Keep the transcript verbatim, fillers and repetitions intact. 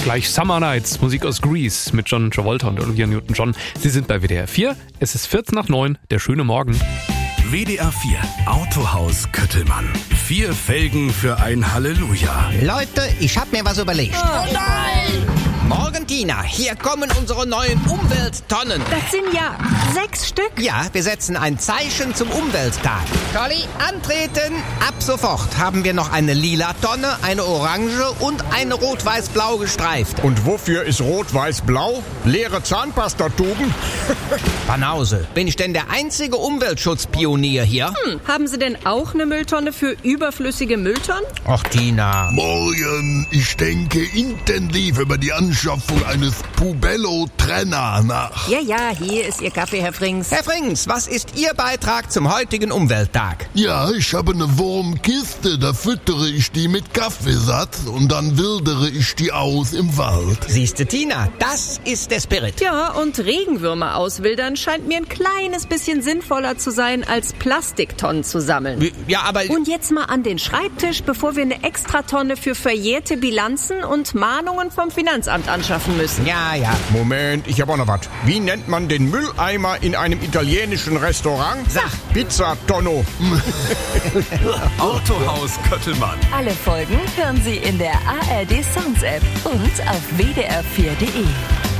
Gleich Summer Nights, Musik aus Grease mit John Travolta und Olivia Newton-John. Sie sind bei W D R vier. Es ist vierzehn nach neun, der schöne Morgen. W D R vier Autohaus Köttelmann. Vier Felgen für ein Halleluja. Leute, ich hab mir was überlegt. Oh nein! Morgen, Tina, hier kommen unsere neuen Umwelttonnen. Das sind ja sechs Stück. Ja, wir setzen ein Zeichen zum Umwelttag. Colli, antreten! Ab sofort haben wir noch eine lila Tonne, eine orange und eine rot-weiß-blau gestreift. Und wofür ist rot-weiß-blau? Leere Zahnpastatuben? Banause, bin ich denn der einzige Umweltschutzpionier hier? Hm, haben Sie denn auch eine Mülltonne für überflüssige Mülltonnen? Ach, Tina. Morgen, ich denke intensiv über die Anschaffung eines Pubello-Trenner nach. Ja, ja, hier ist Ihr Kaffee, Herr Frings. Herr Frings, was ist Ihr Beitrag zum heutigen Umwelttag? Ja, ich habe eine Wurmkiste, da füttere ich die mit Kaffeesatz und dann wildere ich die aus im Wald. Siehste, Tina, das ist der Spirit. Ja, und Regenwürmer auswildern scheint mir ein kleines bisschen sinnvoller zu sein, als Plastiktonnen zu sammeln. Ja, aber... Und jetzt mal an den Schreibtisch, bevor wir eine Extratonne für verjährte Bilanzen und Mahnungen vom Finanzamt anschaffen müssen. Ja, ja. Moment, ich habe auch noch was. Wie nennt man den Mülleimer in einem italienischen Restaurant? Sag. Pizzatonno. Autohaus Köttelmann. Alle Folgen hören Sie in der A R D Sounds App und auf w d r vier punkt d e.